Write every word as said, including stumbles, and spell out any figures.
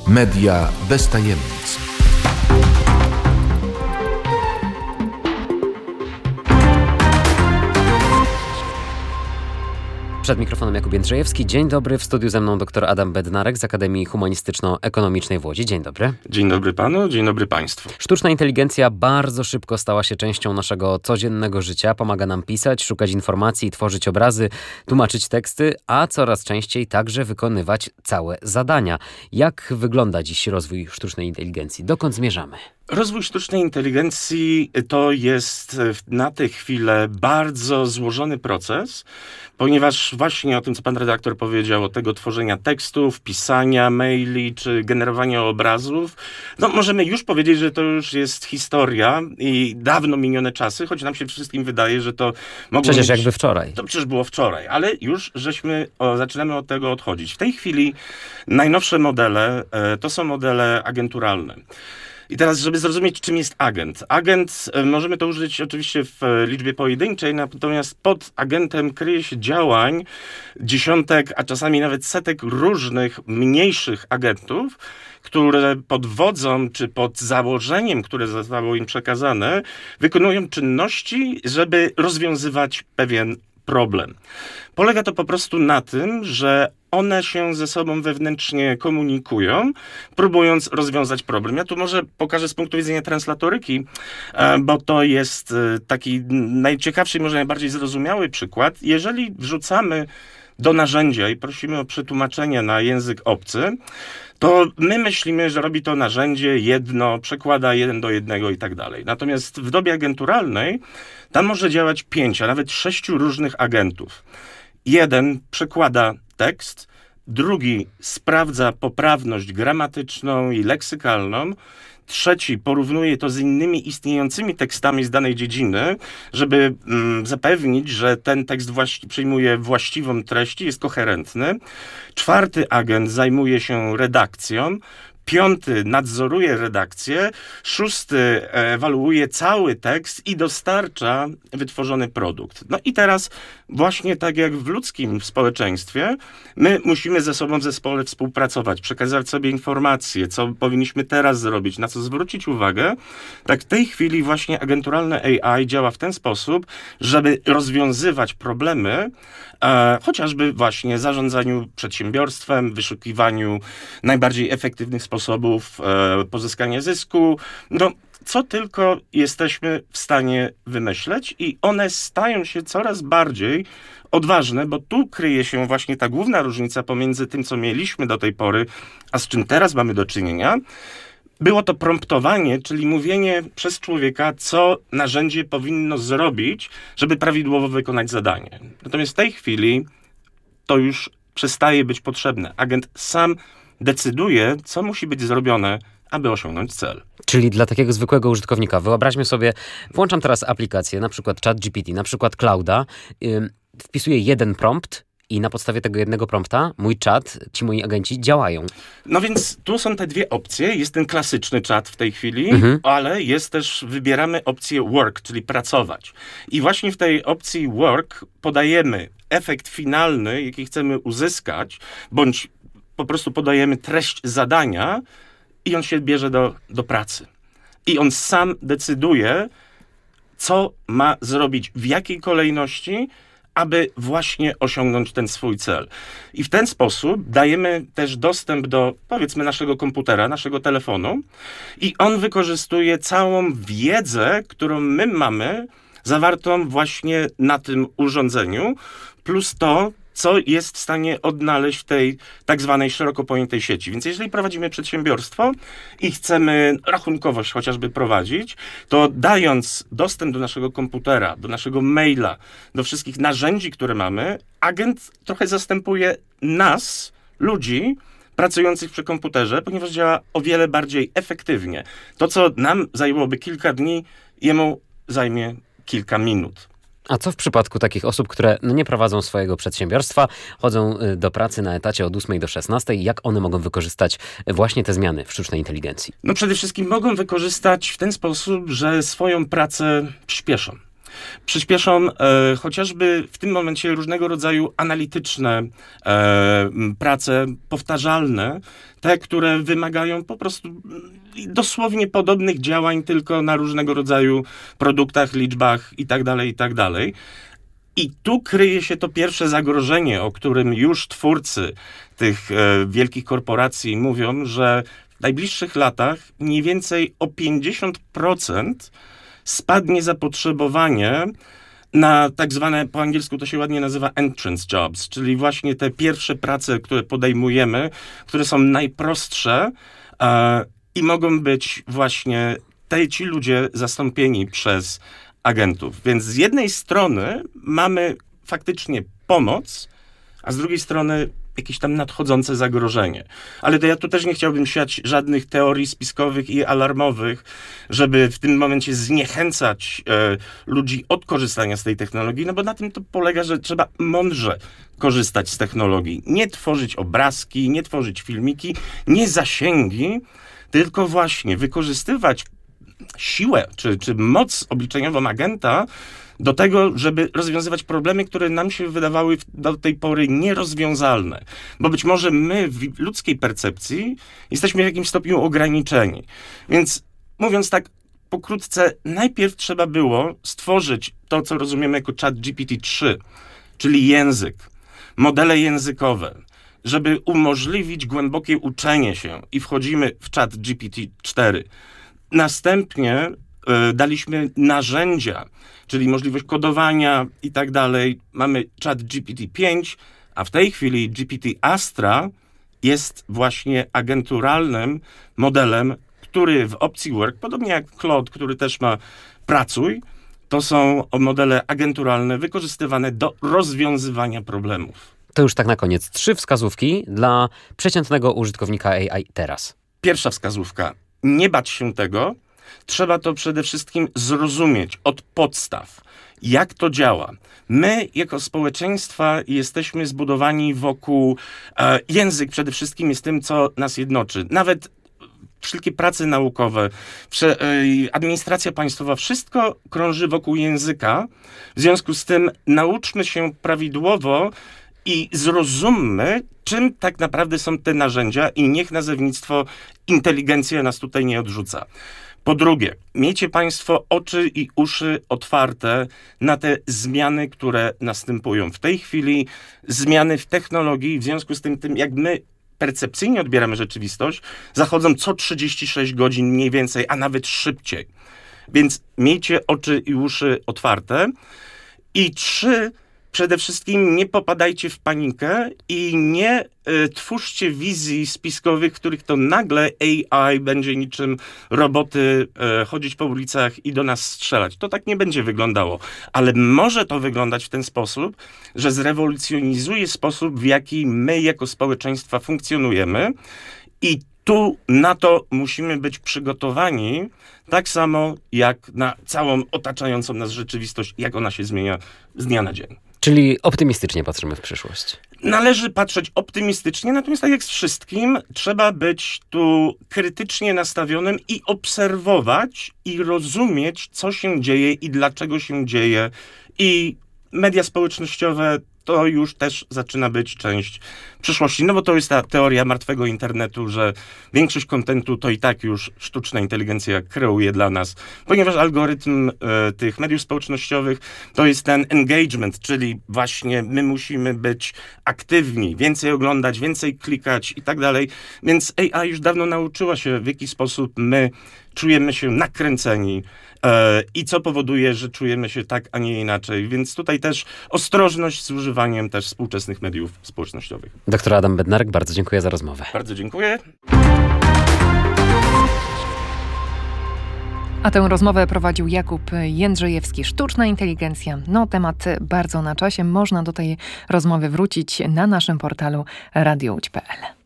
Media bez tajemnic. Przed mikrofonem Jakub Jędrzejewski. Dzień dobry. W studiu ze mną dr Adam Bednarek z Akademii Humanistyczno-Ekonomicznej w Łodzi. Dzień dobry. Dzień dobry panu, dzień dobry państwu. Sztuczna inteligencja bardzo szybko stała się częścią naszego codziennego życia. Pomaga nam pisać, szukać informacji, tworzyć obrazy, tłumaczyć teksty, a coraz częściej także wykonywać całe zadania. Jak wygląda dziś rozwój sztucznej inteligencji? Dokąd zmierzamy? Rozwój sztucznej inteligencji to jest na tę chwilę bardzo złożony proces, ponieważ właśnie o tym, co pan redaktor powiedział, o tego tworzenia tekstów, pisania maili czy generowania obrazów, no możemy już powiedzieć, że to już jest historia i dawno minione czasy, choć nam się wszystkim wydaje, że to mogło Przecież mieć, jakby wczoraj. To przecież było wczoraj, ale już żeśmy o, zaczynamy od tego odchodzić. W tej chwili najnowsze modele e, to są modele agenturalne. I teraz, żeby zrozumieć, czym jest agent. Agent, możemy to użyć oczywiście w liczbie pojedynczej, natomiast pod agentem kryje się działań dziesiątek, a czasami nawet setek różnych mniejszych agentów, które pod wodzą czy pod założeniem, które zostało im przekazane, wykonują czynności, żeby rozwiązywać pewien problem. Polega to po prostu na tym, że one się ze sobą wewnętrznie komunikują, próbując rozwiązać problem. Ja tu może pokażę z punktu widzenia translatoryki, bo to jest taki najciekawszy i może najbardziej zrozumiały przykład. Jeżeli wrzucamy do narzędzia i prosimy o przetłumaczenie na język obcy, to my myślimy, że robi to narzędzie jedno, przekłada jeden do jednego i tak dalej. Natomiast w dobie agenturalnej tam może działać pięć, a nawet sześciu różnych agentów. Jeden przekłada tekst, drugi sprawdza poprawność gramatyczną i leksykalną, trzeci porównuje to z innymi istniejącymi tekstami z danej dziedziny, żeby mm, zapewnić, że ten tekst właści- przyjmuje właściwą treść, jest koherentny. Czwarty agent zajmuje się redakcją. Piąty nadzoruje redakcję, szósty ewaluuje cały tekst i dostarcza wytworzony produkt. No i teraz właśnie tak jak w ludzkim społeczeństwie, my musimy ze sobą w zespole współpracować, przekazać sobie informacje, co powinniśmy teraz zrobić, na co zwrócić uwagę. Tak w tej chwili właśnie agenturalne A I działa w ten sposób, żeby rozwiązywać problemy, e, chociażby właśnie zarządzaniu przedsiębiorstwem, wyszukiwaniu najbardziej efektywnych sposobów sposobów e, pozyskania zysku, no co tylko jesteśmy w stanie wymyśleć i one stają się coraz bardziej odważne, bo tu kryje się właśnie ta główna różnica pomiędzy tym, co mieliśmy do tej pory, a z czym teraz mamy do czynienia. Było to promptowanie, czyli mówienie przez człowieka, co narzędzie powinno zrobić, żeby prawidłowo wykonać zadanie. Natomiast w tej chwili to już przestaje być potrzebne. Agent sam decyduje, co musi być zrobione, aby osiągnąć cel. Czyli dla takiego zwykłego użytkownika, wyobraźmy sobie, włączam teraz aplikację, na przykład ChatGPT, na przykład Clouda, yy, wpisuję jeden prompt i na podstawie tego jednego prompta mój czat, ci moi agenci działają. No więc tu są te dwie opcje. Jest ten klasyczny czat w tej chwili, mhm. ale jest też, wybieramy opcję work, czyli pracować. I właśnie w tej opcji work podajemy efekt finalny, jaki chcemy uzyskać, bądź po prostu podajemy treść zadania i on się bierze do, do pracy. I on sam decyduje, co ma zrobić, w jakiej kolejności, aby właśnie osiągnąć ten swój cel. I w ten sposób dajemy też dostęp do, powiedzmy, naszego komputera, naszego telefonu i on wykorzystuje całą wiedzę, którą my mamy, zawartą właśnie na tym urządzeniu, plus to, co jest w stanie odnaleźć w tej tak zwanej szeroko pojętej sieci. Więc jeżeli prowadzimy przedsiębiorstwo i chcemy rachunkowość chociażby prowadzić, to dając dostęp do naszego komputera, do naszego maila, do wszystkich narzędzi, które mamy, agent trochę zastępuje nas, ludzi, pracujących przy komputerze, ponieważ działa o wiele bardziej efektywnie. To, co nam zajęłoby kilka dni, jemu zajmie kilka minut. A co w przypadku takich osób, które no nie prowadzą swojego przedsiębiorstwa, chodzą do pracy na etacie od ósmej do szesnastej? Jak one mogą wykorzystać właśnie te zmiany w sztucznej inteligencji? No przede wszystkim mogą wykorzystać w ten sposób, że swoją pracę przyspieszą. Przyspieszą e, chociażby w tym momencie różnego rodzaju analityczne e, prace powtarzalne, te, które wymagają po prostu dosłownie podobnych działań, tylko na różnego rodzaju produktach, liczbach i tak dalej, i tak dalej. I tu kryje się to pierwsze zagrożenie, o którym już twórcy tych e, wielkich korporacji mówią, że w najbliższych latach mniej więcej o pięćdziesiąt procent spadnie zapotrzebowanie na tak zwane, po angielsku to się ładnie nazywa entrance jobs, czyli właśnie te pierwsze prace, które podejmujemy, które są najprostsze e, i mogą być właśnie te, ci ludzie zastąpieni przez agentów. Więc z jednej strony mamy faktycznie pomoc, a z drugiej strony jakieś tam nadchodzące zagrożenie. Ale to ja tu też nie chciałbym siać żadnych teorii spiskowych i alarmowych, żeby w tym momencie zniechęcać e, ludzi od korzystania z tej technologii, no bo na tym to polega, że trzeba mądrze korzystać z technologii. Nie tworzyć obrazki, nie tworzyć filmiki, nie zasięgi, tylko właśnie wykorzystywać siłę czy, czy moc obliczeniową agenta do tego, żeby rozwiązywać problemy, które nam się wydawały do tej pory nierozwiązalne. Bo być może my w ludzkiej percepcji jesteśmy w jakimś stopniu ograniczeni. Więc mówiąc tak pokrótce, najpierw trzeba było stworzyć to, co rozumiemy jako Chat G P T trzy, czyli język, modele językowe, żeby umożliwić głębokie uczenie się i wchodzimy w Chat G P T cztery. Następnie y, daliśmy narzędzia, czyli możliwość kodowania i tak dalej. Mamy Chat G P T pięć, a w tej chwili G P T Astra jest właśnie agenturalnym modelem, który w opcji Work, podobnie jak Claude, który też ma Pracuj, to są modele agenturalne wykorzystywane do rozwiązywania problemów. To już tak na koniec. Trzy wskazówki dla przeciętnego użytkownika A I teraz. Pierwsza wskazówka. Nie bać się tego. Trzeba to przede wszystkim zrozumieć od podstaw, jak to działa. My jako społeczeństwa jesteśmy zbudowani wokół, e, język przede wszystkim jest tym, co nas jednoczy. Nawet wszelkie prace naukowe, prze, e, administracja państwowa, wszystko krąży wokół języka. W związku z tym nauczmy się prawidłowo i zrozummy, czym tak naprawdę są te narzędzia i niech nazewnictwo inteligencja nas tutaj nie odrzuca. Po drugie, miejcie państwo oczy i uszy otwarte na te zmiany, które następują. W tej chwili zmiany w technologii, w związku z tym, tym jak my percepcyjnie odbieramy rzeczywistość, zachodzą co trzydzieści sześć godzin mniej więcej, a nawet szybciej. Więc miejcie oczy i uszy otwarte. I trzy, przede wszystkim nie popadajcie w panikę i nie y, twórzcie wizji spiskowych, w których to nagle A I będzie niczym roboty y, chodzić po ulicach i do nas strzelać. To tak nie będzie wyglądało. Ale może to wyglądać w ten sposób, że zrewolucjonizuje sposób, w jaki my jako społeczeństwa funkcjonujemy i tu na to musimy być przygotowani, tak samo jak na całą otaczającą nas rzeczywistość, jak ona się zmienia z dnia na dzień. Czyli optymistycznie patrzymy w przyszłość. Należy patrzeć optymistycznie, natomiast tak jak z wszystkim, trzeba być tu krytycznie nastawionym i obserwować i rozumieć, co się dzieje i dlaczego się dzieje. I media społecznościowe to już też zaczyna być część przyszłości. No bo to jest ta teoria martwego internetu, że większość kontentu to i tak już sztuczna inteligencja kreuje dla nas, ponieważ algorytm e, tych mediów społecznościowych to jest ten engagement, czyli właśnie my musimy być aktywni, więcej oglądać, więcej klikać i tak dalej. Więc A I już dawno nauczyła się, w jaki sposób my czujemy się nakręceni e, i co powoduje, że czujemy się tak, a nie inaczej. Więc tutaj też ostrożność z używaniem też współczesnych mediów społecznościowych. Doktor Adam Bednarek, bardzo dziękuję za rozmowę. Bardzo dziękuję. A tę rozmowę prowadził Jakub Jędrzejewski. Sztuczna inteligencja. No, temat bardzo na czasie. Można do tej rozmowy wrócić na naszym portalu radio łódź kropka pe el.